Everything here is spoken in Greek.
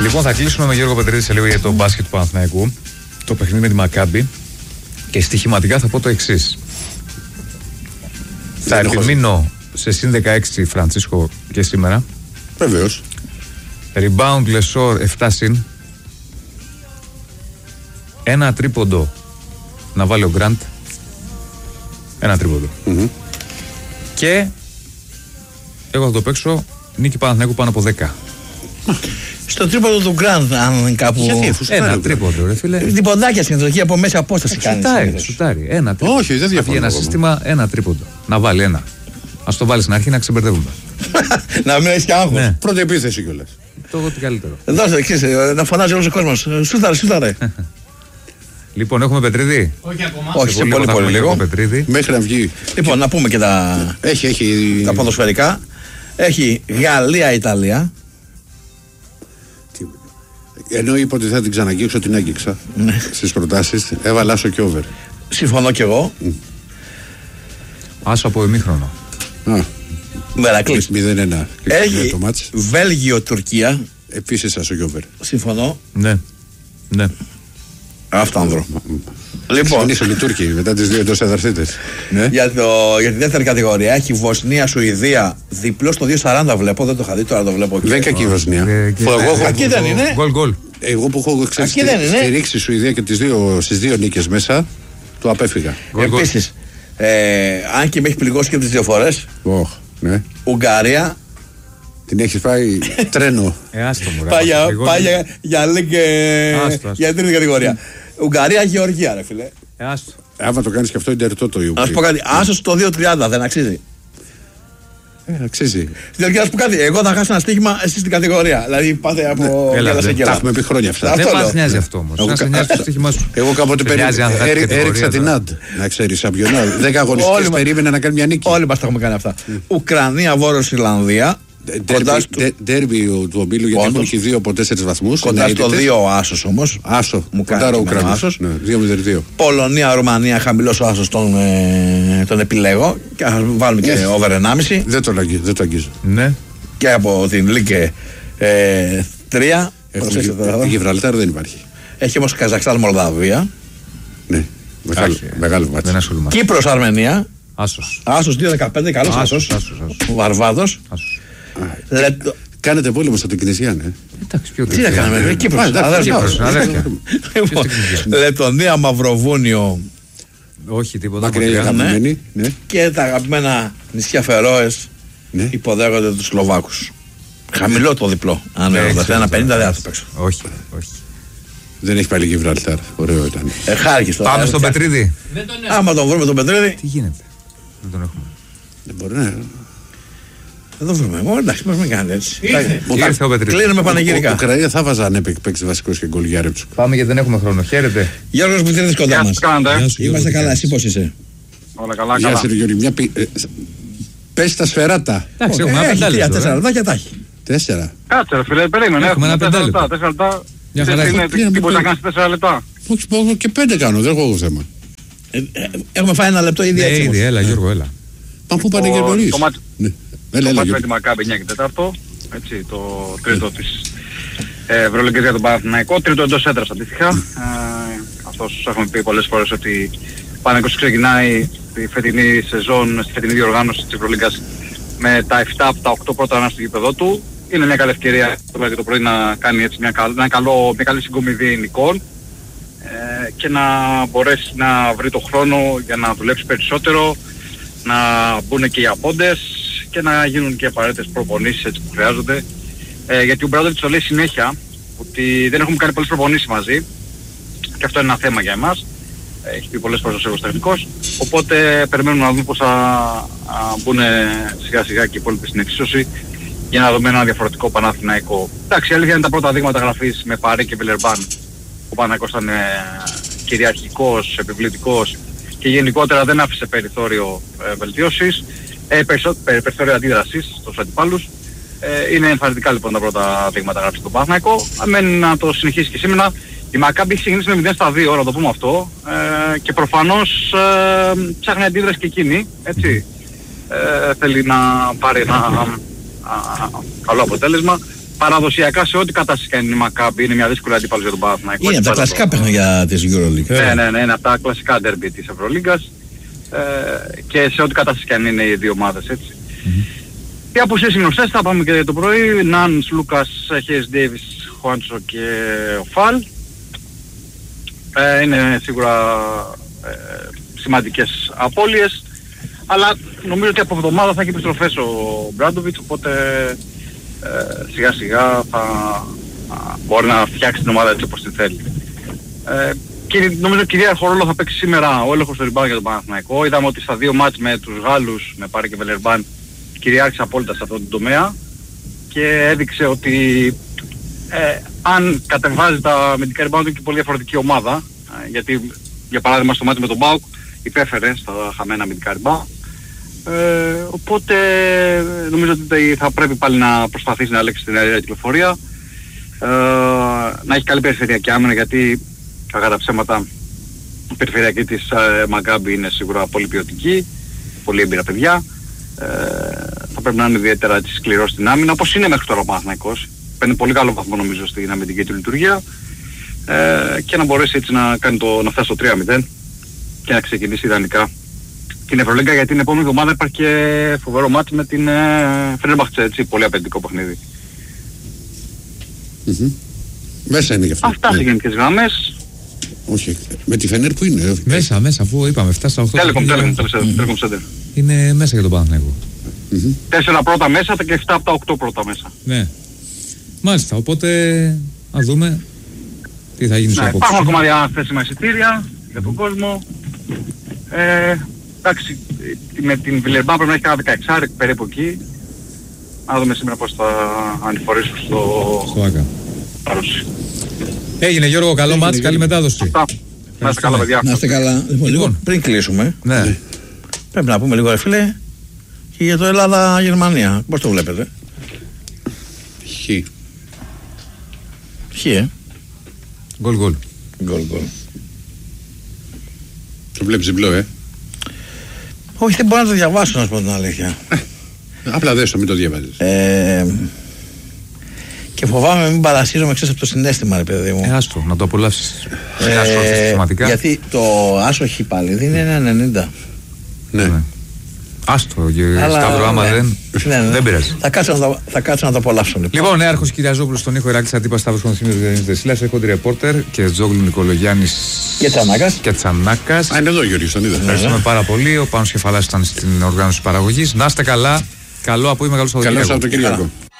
Λοιπόν, θα κλείσουμε με Γιώργο Πετρίδη σε λίγο για το μπάσκετ του Παναθηναϊκού, το παιχνίδι με τη Μακάμπι, και στοιχηματικά θα πω το εξής. Θα επιμείνω σε συν 16 Φραντσίσκο και σήμερα. Βεβαίως. Rebound Λεσόρ 7 συν. Ένα τρίποντο να βάλει ο Γκραντ. Ένα τρίποντο. Και εγώ θα το παίξω νίκη Παναθηναϊκού πάνω από 10. Στο τρίποντο του Γκραντ, αν κάπου. Ένα τρίποντο, ρε φίλε. Διποντάκια στην εντροχή από μέσα απόσταση κάνει. Σουτάρει. Ένα τρίποντο. Όχι, δεν διαφωνώ. Ένα σύστημα, ένα τρίποντο. Να βάλει ένα. Ας το βάλει στην αρχή να ξεμπερδεύουμε. Να μην έχει και άγχος. Ναι. Πρώτη επίθεση κιόλας. Το εγώ τι καλύτερο. Δώστε, εξής, να φωνάζει όλος ο κόσμος. Σούταρε. Λοιπόν, έχουμε Πετρίδη. Όχι ακόμα. Όχι, σε πολύ λίγο. Μέχρι να βγει. Λοιπόν, να πούμε και τα Έχει. ποδοσφαιρικά. Έχει Γαλλία-Ιταλία. Ενώ είπα ότι θα την ξαναγγίξω, την άγγιξα. Στις προτάσεις. Έβαλα άσο και over. Συμφωνώ κι εγώ. Άσο από ημίχρονο. Μερακλής. 0-1. Έχει Βέλγιο-Τουρκία. Επίσης άσο και over. Συμφωνώ. Ναι. Αυτάνδρο. Λοιπόν, Ήσουν οι Τούρκοι μετά τις δύο εντός αδερφίτες. Ναι. για τη δεύτερη κατηγορία έχει Βοσνία-Σουηδία. Διπλό στο 2.40 βλέπω. Δεν το είχα δει, τώρα το βλέπω. Δεν είναι κακή η Βοσνία. Εκεί δεν είναι. Γκολ. Εγώ που έχω στηρίξει η Σουηδία και στις δύο νίκες μέσα, το απέφυγα. Επίσης, αν και με έχει πληγώσει και τις δύο φορές, Ναι. Ουγγαρία. Την έχεις πάει τρένο. Άστο μου, Πάει για για τρίτη κατηγορία. Ουγγαρία-Γεωργία, ρε φίλε. Άστο. Άμα το κάνεις και αυτό είναι ερτό το Ιούγκρι. Να σου πω κάτι. Άσος το 2.30 δεν αξίζει. Αξίζει. Δηλαδή, να σου πω κάτι. Εγώ θα χάσω ένα στοίχημα, εσύ στην κατηγορία. Δηλαδή, πάτε από κέλα σε Τα κέλα. έχουμε πει χρόνια αυτά. Δεν μας νοιάζει αυτό όμως. Να σε νοιάζει το στοίχημά σου. Εγώ κάποτε έριξα την Αντ. Να ξέρεις, σαμπιονά. 10 αγωνιστικές περίμενα να κάνει μια νίκη. Όλοι μας τα έχουμε κάνει αυτά. Ουκρανία-Βόρειος Ιρλανδία. Ντέρμπι του ομίλου, γιατί έχουν και 2 από 4 βαθμούς. Κοντά στο 2 ο Άσος όμως. Άσο. Μου Κοντά ο κάνει Ουκρανός. 2-0-2. Πολωνία-Ρουμανία, χαμηλός ο Άσος τον επιλέγω. Και θα βάλουμε και over 1,5. Δεν το αγγίζω. Ναι. Και από την Λίκε 3. Γιβραλτάρ δεν υπάρχει. Έχει όμως Καζακστάν-Μολδαβία. Ναι. Μεγάλο μάτι. Δεν ασχολούμαστε. Κύπρος-Αρμενία. Άσος 2-15, καλός Άσος. Βαρβάδος. Κάνετε πόλεμο στα Τεκνησιάν, Εντάξει, πιο Τι να κάνουμε, Κύπρος. Λετωνία, Μαυροβούνιο. Όχι, τίποτα. Μακριά αγαπημένη. Και τα αγαπημένα νησιά Φερόες υποδέχονται τους Σλοβάκους. Χαμηλό το διπλό. Αν έρωτα 1,50 δεν θα το παίξω. Όχι. Δεν έχει πάλι Γιβραλτάρ. Ωραίο ήταν. Χάρηκες τώρα. Πάμε στον Πετρίδη. Άμα τον βρούμε τον Πετρίδη. Τι γίνεται. Δεν τον έχουμε. Δεν μπορεί να. Θα το βρούμε. Εντάξει, μας μην κάνετε έτσι. Ήρθε ο Πετρίδης. Κλείνουμε πανηγυρικά. Ουκρανία θα βάζα αν παίξει βασικός και γκολ για Ρέψουκ. Πάμε γιατί δεν έχουμε χρόνο. Χαίρετε. Γιώργος Πετρίδης κοντά μας. Είμαστε καλά, εσύ πώς είσαι? Όλα καλά. Γεια σου Γιώργη. Πες τα σφαιράτα. Εντάξει, έχουμε ένα πεντάλεπτο. 4 λεπτά τα έχει. 4. Κάτσε ρε φίλε, περίμενε. Έχουμε ένα 4 πεντάλεπτο. λεπτά. Μια χαρά. Τι μπορείς να κάνεις 4 λεπτά? Όχι, πω και 5 κάνω, δεν έχω θέμα. Έχουμε φάει 1 λεπτό ήδη έτσι. Ήδη, έλα Γιώργο, έλα. Μα πού πάνε και νωρίς. Το μάτι με τη Μακάμπι 9 και 4. Έτσι, το τρίτο της Ευρωλυγκής για τον Παναθηναϊκό. Τρίτο εντός έδρας αντίστοιχα. Αυτός έχουμε πει πολλές φορές ότι ο Παναθηναϊκός ξεκινάει τη φετινή σεζόν, στη φετινή διοργάνωση της Ευρωλυγκάς με τα 7 από τα 8 πρώτα ανά στο γήπεδο του. Είναι μια καλή ευκαιρία το πρωί να κάνει έτσι μια καλή συγκομιδή υλικών και να μπορέσει να βρει το χρόνο για να δουλέψει περισσότερο, να μπουν και οι απόντες και να γίνουν και απαραίτητες προπονήσεις έτσι που χρειάζονται. Γιατί ο Μπράντοβιτς το λέει συνέχεια ότι δεν έχουμε κάνει πολλές προπονήσεις μαζί και αυτό είναι ένα θέμα για εμάς. Έχει πει πολλές φορές ο εργοστατικός, οπότε περιμένουμε να δούμε πώς θα μπουν σιγά σιγά και οι υπόλοιποι στην εξίσωση για να δούμε ένα διαφορετικό Παναθηναϊκό. Εντάξει, η αλήθεια είναι τα πρώτα δείγματα γραφής με Παρέ και Βιλερμπάν. Ο Παναθηναϊκός ήταν κυριαρχικός, επιβλητικός και γενικότερα δεν άφησε περιθώριο βελτίωσης, περιθώριο αντίδρασης στους αντιπάλους. Είναι εμφανιστικά λοιπόν τα πρώτα δείγματα γραφής του Παναθηναϊκό. Αμένει να το συνεχίσει και σήμερα. Η Μακάμπι έχει ξεκινήσει με 0-2, να το πούμε αυτό, και προφανώς ψάχνει αντίδραση και εκείνη, έτσι. Θέλει να πάρει ένα καλό αποτέλεσμα. παραδοσιακά σε ό,τι κατάσταση κάνει η Μακάμπι είναι μια δύσκολη αντίπαλος για τον Παναθηναϊκό. Είναι από τα κλασικά παιχνίδια της EuroLeague. Ναι, είναι από τα κλασικά ντέρμπι της Ευρωλίγκας και σε ό,τι κατάσταση κάνει είναι οι δύο ομάδες, έτσι. Οι απουσίες γνωστές, θα πάμε και το πρωί. Νάνς, Λούκας, Χέις Ντέιβις, Χουάντσο και ο Φαλ. Είναι σίγουρα σημαντικές απώλειες, αλλά νομίζω ότι από εβδομάδα θα έχει επιστροφές ο Μπράντοβιτς, οπότε σιγά σιγά θα μπορεί να φτιάξει την ομάδα έτσι όπως την θέλει. Και νομίζω κυρίαρχο ρόλο θα παίξει σήμερα ο έλεγχος του rebound για τον Παναθηναϊκό. Είδαμε ότι στα δύο μάτς με τους Γάλλους, με Πάρη και Βελερμπάν, κυριάρχησε απόλυτα σε αυτόν τον τομέα και έδειξε ότι αν κατεβάζει τα αμυντικά rebound είναι και πολύ διαφορετική ομάδα, γιατί για παράδειγμα στο μάτι με τον ΠΑΟΚ υπέφερε στα χαμένα αμυντικά rebound. Οπότε νομίζω ότι θα πρέπει πάλι να προσπαθήσει να ελέγξει την αεραία κυκλοφορία, να έχει καλή περιφερειακή άμυνα, γιατί κατά τα ψέματα η περιφερειακή της Μακάμπι είναι σίγουρα πολύ ποιοτική, πολύ έμπειρα παιδιά. Θα πρέπει να είναι ιδιαίτερα σκληρός στην άμυνα, όπως είναι μέχρι τώρα ο Παναθηναϊκός. Παίρνει πολύ καλό βαθμό νομίζω στην αμυντική του λειτουργία και να μπορέσει έτσι να φτάσει στο 3-0 και να ξεκινήσει ιδανικά την Ευρωλίγκα, γιατί την επόμενη εβδομάδα υπάρχει και φοβερό μάτι με την Φενέρμπαχτσε, έτσι, πολύ απαιτητικό παιχνίδι. Μέσα είναι και αυτό. Αυτά σε γενικές γραμμές. Όχι, με τη Φενέρ που είναι. Μέσα, αφού είπαμε, φτάσει στα 8. Telecom Center. Είναι μέσα για τον Παναθηναϊκό. 4 πρώτα μέσα και 7 από τα 8 πρώτα μέσα. Ναι. Μάλιστα, οπότε να δούμε τι θα γίνει στο απόψε. Υπάρχουν ακόμα διαθέσιμα εισιτήρια για τον κόσμο. Εντάξει, με την Βιλερμπάν πρέπει να έχει κάνα 16 περίπου εκεί. Να δούμε σήμερα πώς θα ανηφορήσουν στο ΆΚΑ. Παρούσι. Έγινε Γιώργο, καλό μάτς, καλή μετάδοση. Να είστε καλά παιδιά. Να είστε καλά. Λοιπόν, πριν κλείσουμε, πρέπει να πούμε λίγο ρε φίλε και για το Ελλάδα-Γερμανία. Πώς το βλέπετε? Χ. Γκολ. Το βλέπεις διπλό, Όχι, δεν μπορώ να το διαβάσω, να σου πω την αλήθεια. Απλά δες το, μην το διαβάζεις. Και φοβάμαι μην παρασύρομαι ξέρεις από το συναίσθημα, ρε παιδί μου. Άστο, να το απολαύσεις. Γιατί το άσοχη πάλι δεν είναι 1,90. Ναι. Άστο, Σταύρο, άμα δεν πειράζει. Θα κάτσω να το απολαύσω. Λοιπόν, Νέαρχος Κυριαζόπουλος στον ήχο, Ηράκλης Αντίπας, Σταύρος Κονθήμιος Δεσίλας, Εκόντι Ρεπόρτερ και Τζόγλου Νικολογιάννης και Τσανάκας. Είναι εδώ Γιώργη, τον είδα. Ευχαριστούμε πάρα πολύ. Ο Πάνος Κεφαλάς ήταν στην οργάνωση παραγωγής. Να είστε καλά. Καλό απόγευμα, καλό Σαββατοκύριακο.